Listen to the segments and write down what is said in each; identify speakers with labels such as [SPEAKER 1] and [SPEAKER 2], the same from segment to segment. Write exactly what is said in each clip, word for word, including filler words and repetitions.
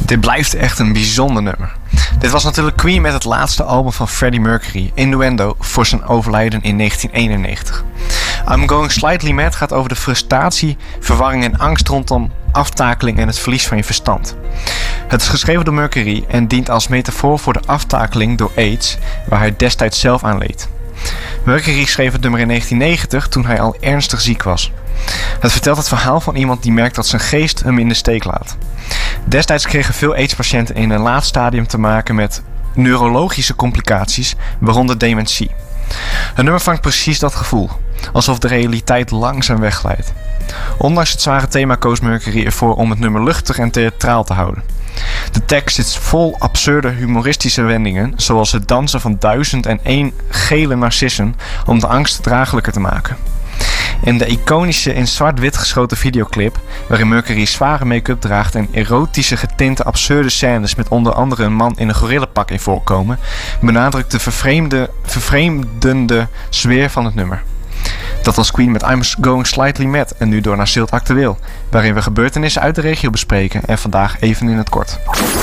[SPEAKER 1] Dit blijft echt een bijzonder nummer. Dit was natuurlijk Queen met het laatste album van Freddie Mercury, Innuendo, voor zijn overlijden in negentien eenennegentig. I'm Going Slightly Mad gaat over de frustratie, verwarring en angst rondom aftakeling en het verlies van je verstand. Het is geschreven door Mercury en dient als metafoor voor de aftakeling door AIDS, waar hij destijds zelf aan leed. Mercury schreef het nummer in negentien negentig toen hij al ernstig ziek was. Het vertelt het verhaal van iemand die merkt dat zijn geest hem in de steek laat. Destijds kregen veel AIDS-patiënten in een laat stadium te maken met neurologische complicaties, waaronder dementie. Het nummer vangt precies dat gevoel, alsof de realiteit langzaam wegglijdt. Ondanks het zware thema koos Mercury ervoor om het nummer luchtig en theatraal te houden. De tekst is vol absurde humoristische wendingen, zoals het dansen van duizend en één gele narcissen om de angst draaglijker te maken. In de iconische in zwart-wit geschoten videoclip, waarin Mercury zware make-up draagt en erotische getinte absurde scènes met onder andere een man in een gorillenpak in voorkomen, benadrukt de vervreemde, vervreemdende sfeer van het nummer. Dat was Queen met I'm Going Slightly Mad en nu door naar Zilt Actueel, waarin we gebeurtenissen uit de regio bespreken en vandaag even in het kort.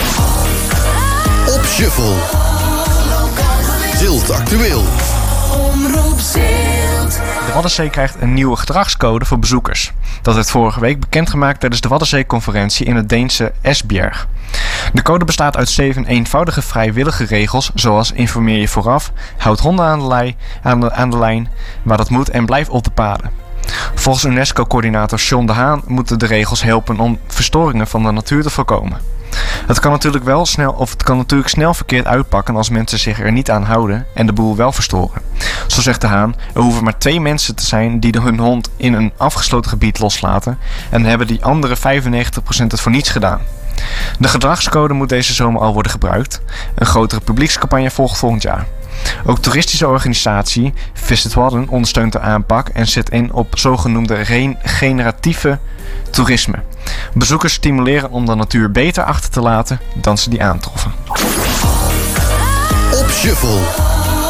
[SPEAKER 2] Op Shuffle. Zilt Actueel.
[SPEAKER 3] Omroep Zilt.
[SPEAKER 1] De Waddenzee krijgt een nieuwe gedragscode voor bezoekers. Dat werd vorige week bekendgemaakt tijdens de Waddenzee-conferentie in het Deense Esbjerg. De code bestaat uit zeven eenvoudige vrijwillige regels, zoals informeer je vooraf, houd honden aan de, lei, aan de, aan de lijn waar dat moet en blijf op de paden. Volgens UNESCO-coördinator John de Haan moeten de regels helpen om verstoringen van de natuur te voorkomen. Het kan natuurlijk wel snel, of het kan natuurlijk snel verkeerd uitpakken als mensen zich er niet aan houden en de boel wel verstoren. Zo zegt de Haan, er hoeven maar twee mensen te zijn die hun hond in een afgesloten gebied loslaten en hebben die andere vijfennegentig procent het voor niets gedaan. De gedragscode moet deze zomer al worden gebruikt. Een grotere publiekscampagne volgt volgend jaar. Ook toeristische organisatie Visit Wadden ondersteunt de aanpak en zet in op zogenoemde regeneratieve toerisme. Bezoekers stimuleren om de natuur beter achter te laten dan ze die aantroffen.
[SPEAKER 2] Op Shuffle.